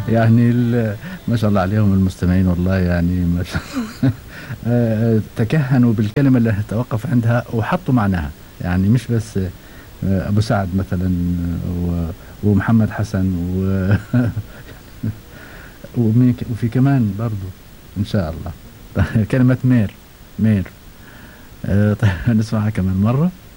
يعني ما شاء الله عليهم المستمعين، والله يعني ما شاء الله. تكهنوا بالكلمة اللي توقف عندها وحطوا معناها، يعني مش بس أبو سعد مثلا، ومحمد حسن وفي كمان برضو إن شاء الله. كلمة مير. مير. طيب نسمعها كمان مرة.